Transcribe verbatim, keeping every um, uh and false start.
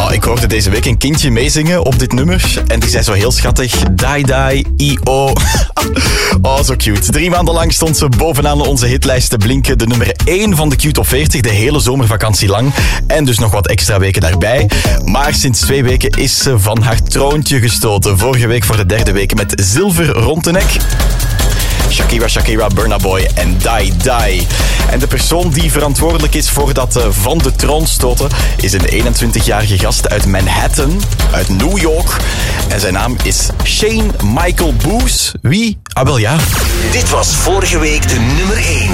Oh, ik hoorde deze week een kindje meezingen op dit nummer. En die zei zo heel schattig. Die, die, I O. Oh, zo cute. Drie maanden lang stond ze bovenaan onze hitlijst te blinken. De nummer één van de Q Top veertig, de hele zomervakantie lang. En dus nog wat extra weken daarbij. Maar sinds twee weken is ze van haar troontje gestoten. Vorige week voor de derde week met zilver rond de nek. Shakira, Shakira, Burna Boy en Die Die. En de persoon die verantwoordelijk is voor dat uh, van de troon stoten is een eenentwintigjarige gast uit Manhattan, uit New York. En zijn naam is Shane Michael Boos. Wie? Ah, wel ja. Dit was vorige week de nummer één.